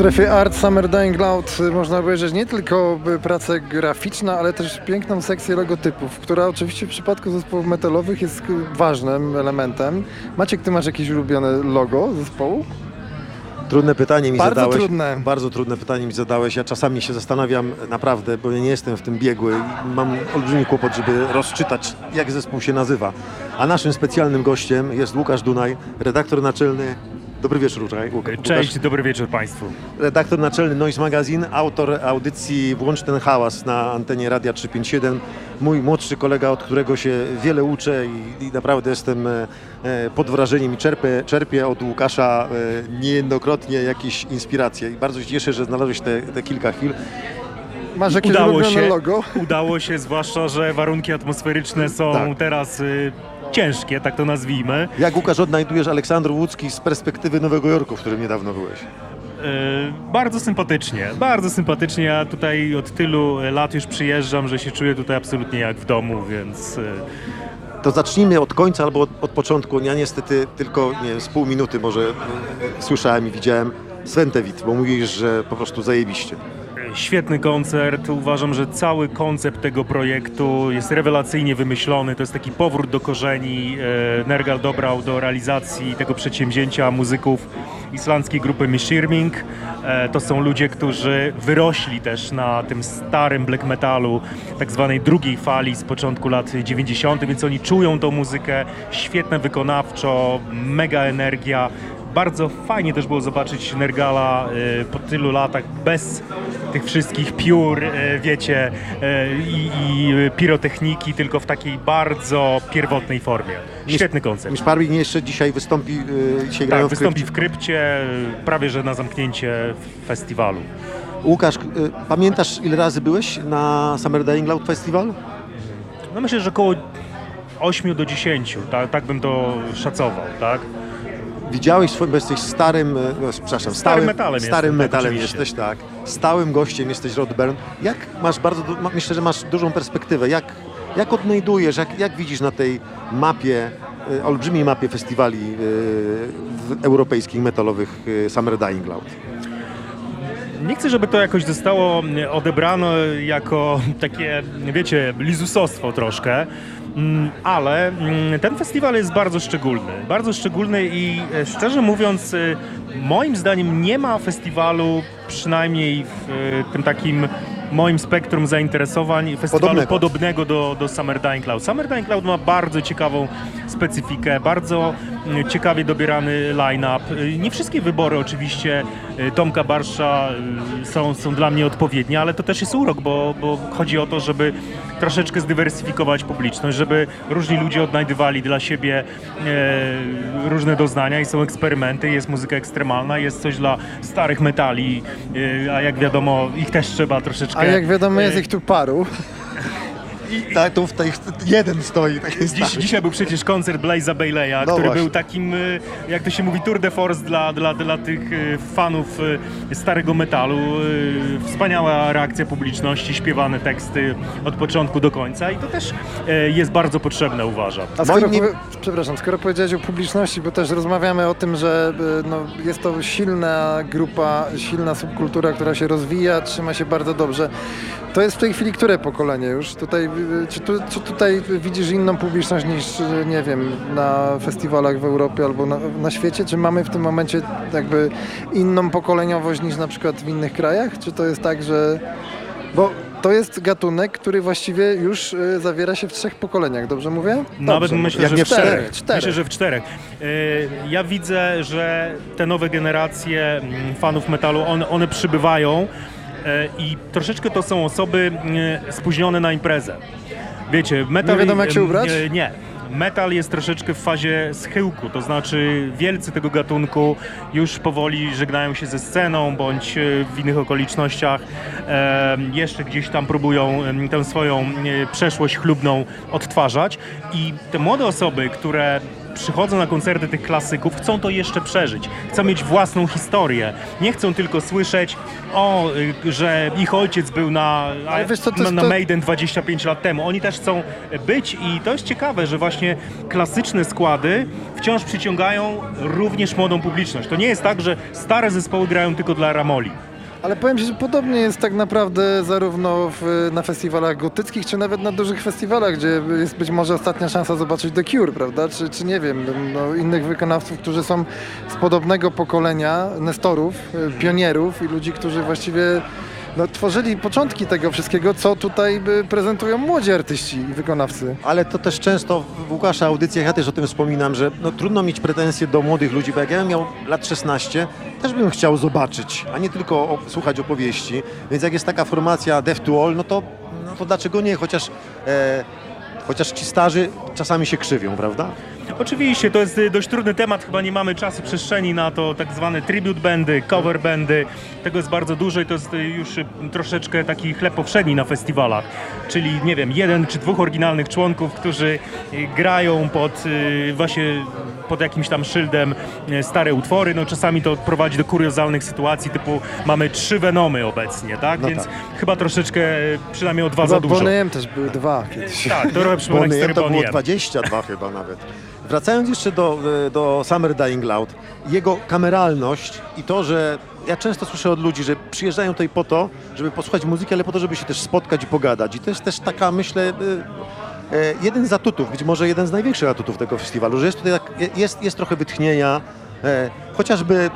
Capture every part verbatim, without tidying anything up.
strefie Art Summer Dying Loud można obejrzeć nie tylko pracę graficzną, ale też piękną sekcję logotypów, która oczywiście w przypadku zespołów metalowych jest ważnym elementem. Maciek, ty masz jakieś ulubione logo zespołu? Trudne pytanie mi Bardzo zadałeś. trudne. Bardzo trudne pytanie mi zadałeś. Ja czasami się zastanawiam naprawdę, bo ja nie jestem w tym biegły i mam olbrzymi kłopot, żeby rozczytać, jak zespół się nazywa. A naszym specjalnym gościem jest Łukasz Dunaj, redaktor naczelny. Dobry wieczór, Łukasz. Cześć, dobry wieczór Państwu. Redaktor naczelny Noise Magazine, autor audycji Włącz ten hałas na antenie Radia trzysta pięćdziesiąt siedem. Mój młodszy kolega, od którego się wiele uczę i, i naprawdę jestem e, pod wrażeniem i czerpię, czerpię od Łukasza e, niejednokrotnie jakieś inspiracje. I bardzo się cieszę, że znalazłeś te, te kilka chwil. Masz jakieś Udało ulubione się, logo? udało się, zwłaszcza, że warunki atmosferyczne są Tak. teraz y, ciężkie, tak to nazwijmy. Jak, Łukasz, odnajdujesz Aleksandr Łódzki z perspektywy Nowego Jorku, w którym niedawno byłeś? Y, bardzo sympatycznie, bardzo sympatycznie. Ja tutaj od tylu lat już przyjeżdżam, że się czuję tutaj absolutnie jak w domu, więc... Y, To zacznijmy od końca albo od, od początku. Ja niestety tylko nie wiem, z pół minuty może e, słyszałem i widziałem Sventevit, bo mówisz, że po prostu zajebiście. Świetny koncert. Uważam, że cały koncept tego projektu jest rewelacyjnie wymyślony. To jest taki powrót do korzeni. E, Nergal dobrał do realizacji tego przedsięwzięcia muzyków islandzkiej grupy Mishirming. E, to są ludzie, którzy wyrośli też na tym starym black metalu, tak zwanej drugiej fali z początku lat dziewięćdziesiątych, więc oni czują tą muzykę. Świetne wykonawczo, mega energia. Bardzo fajnie też było zobaczyć Nergala y, po tylu latach bez tych wszystkich piór, y, wiecie, y, i, i pirotechniki, tylko w takiej bardzo pierwotnej formie. Świetny koncert. Misz Parwin jeszcze dzisiaj wystąpi, yy, dzisiaj grają Tak, w wystąpi krypcie. w krypcie, y, prawie że na zamknięcie festiwalu. Łukasz, yy, pamiętasz, ile razy byłeś na Summer Dying Loud Festival? No myślę, że około osiem do dziesięciu, tak, tak bym to szacował, tak? Widziałeś swoim, bo jesteś starym, e, no, przepraszam, Starym metalem starym jestem, tak, metalem oczywiście. jesteś, tak. Stałym gościem jesteś Rod Byrne. Jak masz bardzo, du- ma- myślę, że masz dużą perspektywę. Jak, jak odnajdujesz, jak, jak widzisz na tej mapie, e, olbrzymiej mapie festiwali e, w europejskich metalowych e, Summer Dying Loud? Nie chcę, żeby to jakoś zostało odebrane jako takie, wiecie, lizusostwo troszkę, mm, ale mm, ten festiwal jest bardzo szczególny. Bardzo szczególny i e, szczerze mówiąc, e, moim zdaniem nie ma festiwalu, przynajmniej w e, tym takim moim spektrum zainteresowań, festiwalu Podobnego. podobnego do, do Summer Dying Loud. Summer Dying Loud ma bardzo ciekawą specyfikę, bardzo mm, ciekawie dobierany line-up. Y, Nie wszystkie wybory oczywiście y, Tomka Barsza y, są, są dla mnie odpowiednie, ale to też jest urok, bo, bo chodzi o to, żeby troszeczkę zdywersyfikować publiczność, żeby różni ludzie odnajdywali dla siebie e, różne doznania i są eksperymenty, jest muzyka ekstremalna, jest coś dla starych metali, e, a jak wiadomo ich też trzeba troszeczkę... A jak wiadomo, jest e, ich tu paru. Tak, tu w tej jeden stoi. Taki Dziś, stary. dzisiaj był przecież koncert Blaze'a Bayleya, No który właśnie. był takim, y, jak to się mówi, tour de force dla, dla, dla tych y, fanów y, starego metalu. Y, Wspaniała reakcja publiczności, śpiewane teksty od początku do końca i to też y, jest bardzo potrzebne, uważam. A skoro, Moim nie- powie- przepraszam, skoro powiedziałeś o publiczności, bo też rozmawiamy o tym, że y, no, jest to silna grupa, silna subkultura, która się rozwija, trzyma się bardzo dobrze. To jest w tej chwili które pokolenie już? Tutaj, y, czy, tu, czy tutaj widzisz inną publiczność niż, y, nie wiem, na festiwalach w Europie albo na, na świecie? Czy mamy w tym momencie jakby inną pokoleniowość niż na przykład w innych krajach? Czy to jest tak, że... Bo to jest gatunek, który właściwie już y, zawiera się w trzech pokoleniach, dobrze mówię? Nawet Dobrze. myślę, Jak że nie w czterech. czterech. czterech. Myślę, że w czterech. Y, Ja widzę, że te nowe generacje mm, fanów metalu, one, one przybywają y, i troszeczkę to są osoby y, spóźnione na imprezę. Wiecie, metal... Nie wiadomo, jak się y, ubrać? y, Nie. Metal jest troszeczkę w fazie schyłku, to znaczy wielcy tego gatunku już powoli żegnają się ze sceną, bądź e, w innych okolicznościach e, jeszcze gdzieś tam próbują e, tę swoją e, przeszłość chlubną odtwarzać i te młode osoby, które przychodzą na koncerty tych klasyków, chcą to jeszcze przeżyć, chcą mieć własną historię. Nie chcą tylko słyszeć, o, y, że ich ojciec był na, Ale wiesz co, to na, jest na to- Maiden dwadzieścia pięć lat temu. Oni też chcą być i to jest ciekawe, że właśnie klasyczne składy wciąż przyciągają również młodą publiczność. To nie jest tak, że stare zespoły grają tylko dla Ramoli. Ale powiem Ci, że podobnie jest tak naprawdę zarówno w, na festiwalach gotyckich, czy nawet na dużych festiwalach, gdzie jest być może ostatnia szansa zobaczyć The Cure, prawda? Czy, czy nie wiem, no, innych wykonawców, którzy są z podobnego pokolenia, nestorów, y, pionierów i ludzi, którzy właściwie no, tworzyli początki tego wszystkiego, co tutaj y, prezentują młodzi artyści i wykonawcy. Ale to też często w Łukasza audycjach, ja też o tym wspominam, że no, trudno mieć pretensje do młodych ludzi, bo jak ja bym miał lat szesnaście, też bym chciał zobaczyć, a nie tylko o, słuchać opowieści. Więc jak jest taka formacja Deaf to All, no to, no to dlaczego nie? Chociaż, e, chociaż ci starzy czasami się krzywią, prawda? Oczywiście, to jest y, dość trudny temat, chyba nie mamy czasu, przestrzeni na to, tak zwane tribute bandy, cover bandy, tego jest bardzo dużo i to jest y, już y, troszeczkę taki chleb powszedni na festiwalach, czyli nie wiem, jeden czy dwóch oryginalnych członków, którzy y, grają pod y, właśnie pod jakimś tam szyldem y, stare utwory, no czasami to prowadzi do kuriozalnych sytuacji, typu mamy trzy Venomy obecnie, tak, No więc tak. chyba troszeczkę y, przynajmniej o dwa Chyba za dużo. Boney M też były dwa kiedyś. Tak, to trochę przypomina Boney M historię to było Boney M. dwadzieścia dwa chyba nawet. Wracając jeszcze do, do Summer Dying Loud, jego kameralność i to, że ja często słyszę od ludzi, że przyjeżdżają tutaj po to, żeby posłuchać muzyki, ale po to, żeby się też spotkać i pogadać. I to jest też taka, myślę, y, y, jeden z atutów, być może jeden z największych atutów tego festiwalu, że jest tutaj tak, jest, jest trochę wytchnienia, e, chociażby e,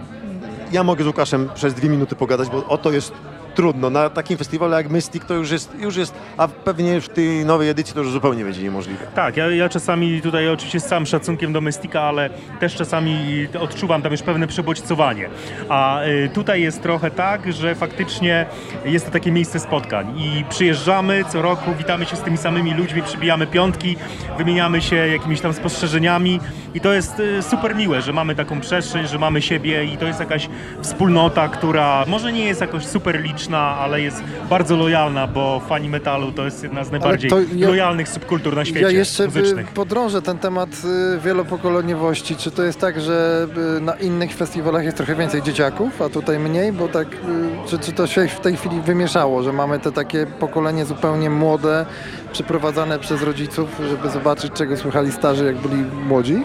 ja mogę z Łukaszem przez dwie minuty pogadać, bo o to jest trudno. Na takim festiwalu jak Mystic to już jest, już jest, a pewnie w tej nowej edycji to już zupełnie będzie niemożliwe. Tak, ja, ja czasami tutaj oczywiście z całym szacunkiem do Mystika, ale też czasami odczuwam tam już pewne przebodźcowanie. A y, tutaj jest trochę tak, że faktycznie jest to takie miejsce spotkań i przyjeżdżamy co roku, witamy się z tymi samymi ludźmi, przybijamy piątki, wymieniamy się jakimiś tam spostrzeżeniami i to jest y, super miłe, że mamy taką przestrzeń, że mamy siebie i to jest jakaś wspólnota, która może nie jest jakoś super liczna, ale jest bardzo lojalna, bo fani metalu to jest jedna z najbardziej to ja- lojalnych subkultur na świecie Ja jeszcze y, muzycznych. podrążę ten temat y, wielopokoleniowości. Czy to jest tak, że y, na innych festiwalach jest trochę więcej dzieciaków, a tutaj mniej? Bo tak, y, czy, czy to się w tej chwili wymieszało, że mamy te takie pokolenie zupełnie młode, przyprowadzane przez rodziców, żeby zobaczyć, czego słuchali starzy, jak byli młodzi?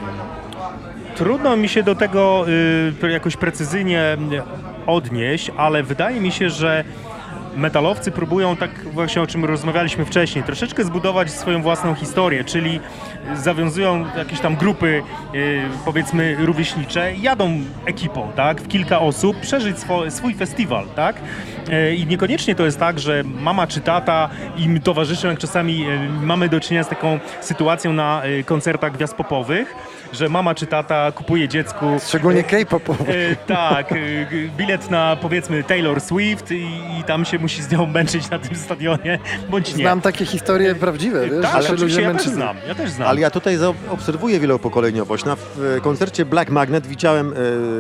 Trudno mi się do tego y, jakoś precyzyjnie odnieść, ale wydaje mi się, że metalowcy próbują, tak właśnie o czym rozmawialiśmy wcześniej, troszeczkę zbudować swoją własną historię, czyli zawiązują jakieś tam grupy, y, powiedzmy rówieśnicze, jadą ekipą, tak, w kilka osób, przeżyć swo, swój festiwal, tak, y, i niekoniecznie to jest tak, że mama czy tata im towarzyszą, jak czasami y, mamy do czynienia z taką sytuacją na y, koncertach gwiazd popowych, że mama czy tata kupuje dziecku Szczególnie K-popowo. E, tak, e, g- bilet na powiedzmy Taylor Swift i, i tam się musi z nią męczyć na tym stadionie, bądź nie. Znam takie historie prawdziwe, wiesz? tak, że oczywiście, ja też męczyli. znam, ja też znam. Ale ja tutaj zaobserwuję wielopokoleniowość. Na w koncercie Black Magnet widziałem e,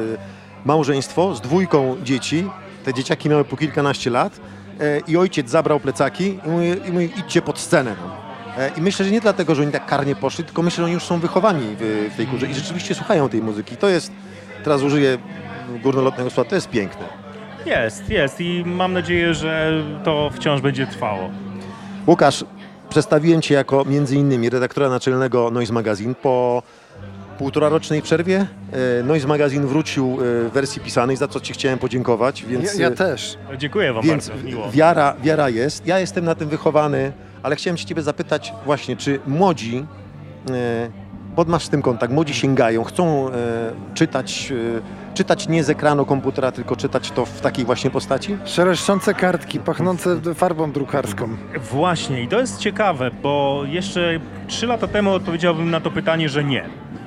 małżeństwo z dwójką dzieci. Te dzieciaki miały po kilkanaście lat e, i ojciec zabrał plecaki i mówi, i mówi idźcie pod scenę. No. E, I myślę, że nie dlatego, że oni tak karnie poszli, tylko myślę, że oni już są wychowani w, w tej kulturze i rzeczywiście słuchają tej muzyki. To jest, teraz użyję górnolotnego słowa, to jest piękne. Jest, jest i mam nadzieję, że to wciąż będzie trwało. Łukasz, przedstawiłem Cię jako między innymi redaktora naczelnego Noise Magazine. Po półtorarocznej przerwie e, Noise Magazine wrócił e, w wersji pisanej, za co Ci chciałem podziękować. Więc, Ja, ja też. Dziękuję wam więc bardzo, miło. wiara, wiara jest. Ja jestem na tym wychowany, ale chciałem się Ciebie zapytać właśnie, czy młodzi, e, bo masz z tym kontakt, młodzi sięgają, chcą e, czytać, e, czytać nie z ekranu komputera, tylko czytać to w takiej właśnie postaci? Szereszczące kartki, pachnące farbą drukarską. Właśnie i to jest ciekawe, bo jeszcze trzy lata temu odpowiedziałbym na to pytanie, że nie.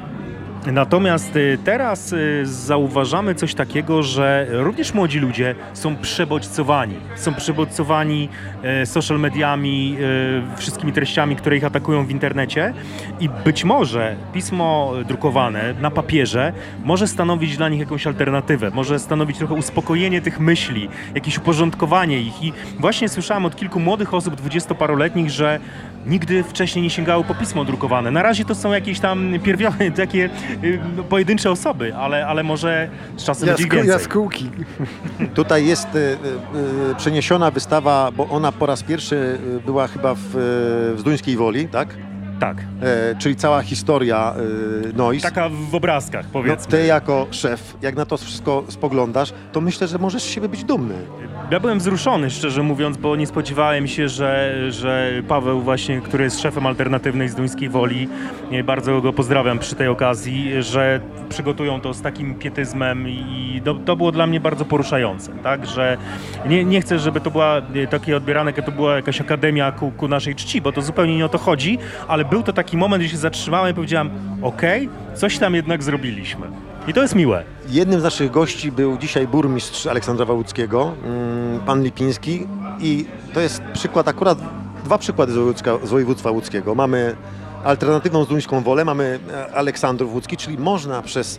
Natomiast y, teraz y, zauważamy coś takiego, że również młodzi ludzie są przebodźcowani. Są przebodźcowani y, social mediami, y, wszystkimi treściami, które ich atakują w internecie i być może pismo drukowane na papierze może stanowić dla nich jakąś alternatywę, może stanowić trochę uspokojenie tych myśli, jakieś uporządkowanie ich i właśnie słyszałem od kilku młodych osób dwudziestoparoletnich, że nigdy wcześniej nie sięgały po pismo drukowane. Na razie to są jakieś tam pierwione, takie y, pojedyncze osoby, ale, ale może z czasem będzie ich Jasku, więcej. jaskółki. Tutaj jest e, e, przeniesiona wystawa, bo ona po raz pierwszy e, była chyba w, e, w Zduńskiej Woli, tak? Tak, E, czyli cała historia e, Noise. taka w obrazkach, No, powiedzmy. ty jako szef, jak na to wszystko spoglądasz, to myślę, że możesz z siebie być dumny. Ja byłem wzruszony, szczerze mówiąc, bo nie spodziewałem się, że, że Paweł właśnie, który jest szefem alternatywnej z Duńskiej Woli, nie, bardzo go pozdrawiam przy tej okazji, że przygotują to z takim pietyzmem i to, to było dla mnie bardzo poruszające, tak, że nie, nie chcę, żeby to była e, takie odbierane, jak to była jakaś akademia ku, ku naszej czci, bo to zupełnie nie o to chodzi, ale był to taki moment, gdzie się zatrzymałem i powiedziałem, okej, coś tam jednak zrobiliśmy. I to jest miłe. Jednym z naszych gości był dzisiaj burmistrz Aleksandrowa Łódzkiego, mm, pan Lipiński, i to jest przykład, akurat dwa przykłady z województwa, z województwa łódzkiego. Mamy alternatywną Zduńską Wolę, mamy e, Aleksandrów Łódzki, czyli można przez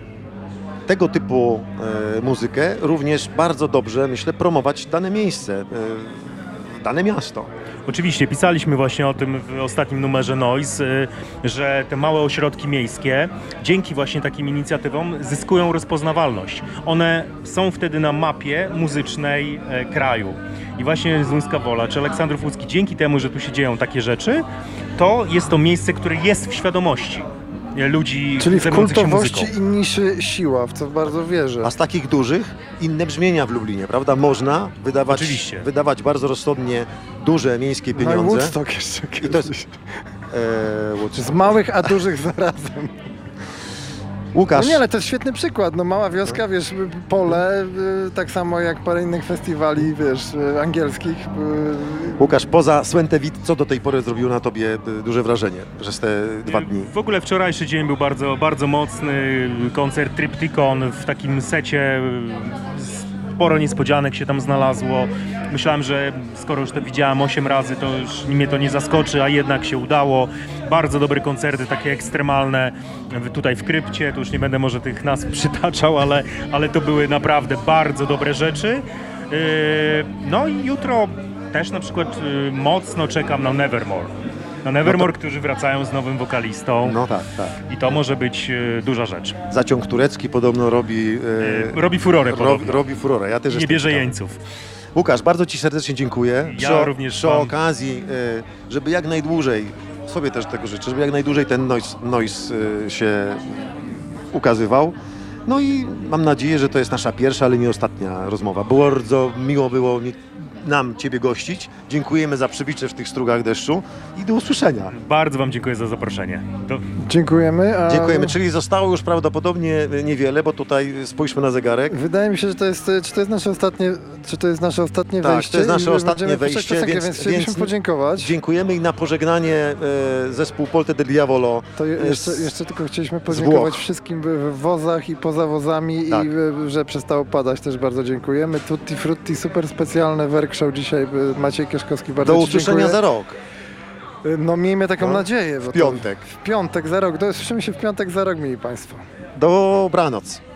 tego typu e, muzykę również bardzo dobrze, myślę, promować dane miejsce, e, dane miasto. Oczywiście, pisaliśmy właśnie o tym w ostatnim numerze Noise, y, że te małe ośrodki miejskie dzięki właśnie takim inicjatywom zyskują rozpoznawalność. One są wtedy na mapie muzycznej e, kraju. I właśnie Zduńska Wola czy Aleksandrów Łódzki, dzięki temu, że tu się dzieją takie rzeczy, to jest to miejsce, które jest w świadomości e, ludzi Czyli w zajmujących się kultowości muzyką. i niszy siła, w co bardzo wierzę. A z takich dużych inne brzmienia w Lublinie, prawda? Można wydawać, Oczywiście. wydawać bardzo rozsądnie duże miejskie No i pieniądze. Woodstock jeszcze I to jest- kiedyś. E, Woodstock. Z małych, a dużych zarazem. Łukasz, No nie, ale to jest świetny przykład. No mała wioska, wiesz, pole, y, tak samo jak parę innych festiwali, wiesz, y, angielskich. y, Łukasz, poza Swentewit, co do tej pory zrobiło na tobie e, duże wrażenie przez te dwa dni? W ogóle wczorajszy dzień był bardzo, bardzo mocny. Koncert Tryptykon w takim secie. Sporo niespodzianek się tam znalazło. Myślałem, że skoro już to widziałem osiem razy, to już mnie to nie zaskoczy, a jednak się udało. Bardzo dobre koncerty, takie ekstremalne. Tutaj w Krypcie, tu już nie będę może tych nazw przytaczał, ale, ale to były naprawdę bardzo dobre rzeczy. Yy, No i jutro też na przykład yy, mocno czekam na Nevermore. Na Nevermore, którzy wracają z nowym wokalistą. No tak, tak. I to może być yy, duża rzecz. Zaciąg turecki podobno robi, Yy, e, Robi furorę robi, podobno. robi furorę. Ja też Nie jestem bierze ciekawy. jeńców. Łukasz, bardzo ci serdecznie dziękuję. Ja przy, również przy wam. okazji, e, żeby jak najdłużej, sobie też tego życzę, żeby jak najdłużej ten noise, noise e, się ukazywał. No i mam nadzieję, że to jest nasza pierwsza, ale nie ostatnia rozmowa. Było bardzo miło było mi, nam Ciebie gościć. Dziękujemy za przybicie w tych strugach deszczu i do usłyszenia. Bardzo wam dziękuję za zaproszenie. Do... Dziękujemy. A Dziękujemy, czyli zostało już prawdopodobnie niewiele, bo tutaj spójrzmy na zegarek. Wydaje mi się, że to jest, czy to jest nasze ostatnie, czy to jest nasze ostatnie Tak, wejście. to jest nasze i ostatnie będziemy puszczać wejście, piosenkę, więc- więc chcielibyśmy więc- podziękować. Dziękujemy i na pożegnanie e, zespół Polte del Diavolo. To je, e, jeszcze, z- jeszcze tylko chcieliśmy Włoch. podziękować wszystkim w w wozach i poza wozami Tak. i y, że przestało padać. Też bardzo dziękujemy. Tutti Frutti, super specjalne workshop dzisiaj. y, Maciej Kieszkowski, bardzo Do Ci usłyszenia dziękuję. za rok. Y, No miejmy taką No, nadzieję. bo w to- piątek. W piątek za rok. Do- Słyszymy się w piątek za rok, mili Państwo. Dobranoc.